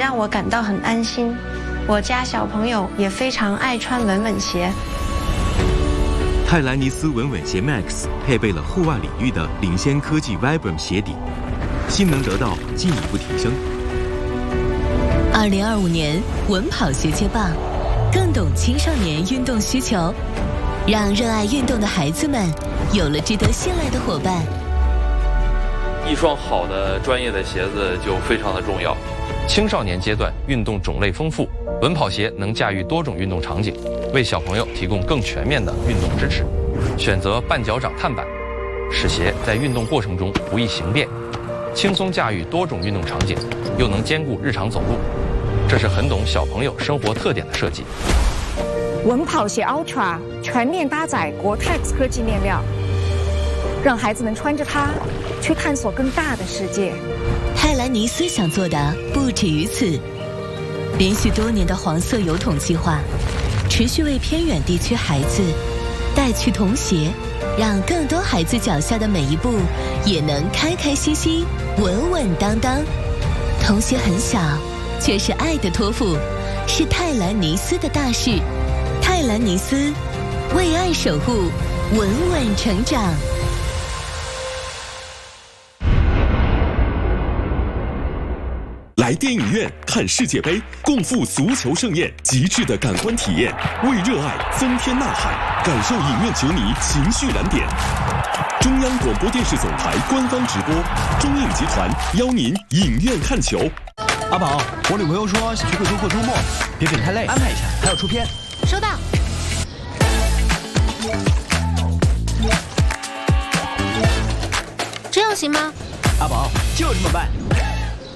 让我感到很安心。我家小朋友也非常爱穿稳稳鞋。 泰兰尼斯稳稳鞋 Max 配备了户外领域的领先科技 Vibram 鞋底，性能得到进一步提升。 2025年稳跑鞋接棒，更懂青少年运动需求，让热爱运动的孩子们有了值得信赖的伙伴。 一双好的专业的鞋子就非常的重要。青少年阶段运动种类丰富，稳跑鞋能驾驭多种运动场景，为小朋友提供更全面的运动支持。选择半脚掌碳板，使鞋在运动过程中不易形变，轻松驾驭多种运动场景，又能兼顾日常走路。这是很懂小朋友生活特点的设计。 稳跑鞋 Ultra 全面搭载国泰科技面料，让孩子能穿着它去探索更大的世界。 泰兰尼斯想做的不止于此，连续多年的黄色邮筒计划，持续为偏远地区孩子带去童鞋，让更多孩子脚下的每一步也能开开心心、稳稳当当。童鞋很小，却是爱的托付，是泰兰尼斯的大事。泰兰尼斯，为爱守护，稳稳成长。 来电影院看世界杯，共赴足球盛宴，极致的感官体验，为热爱增添呐喊，感受影院球迷情绪燃点。中央广播电视总台官方直播，中影集团邀您影院看球。 阿宝，我女朋友说想去贵州过周末，别整太累，安排一下，还要出片。 收到。这样行吗？ 阿宝，就这么办。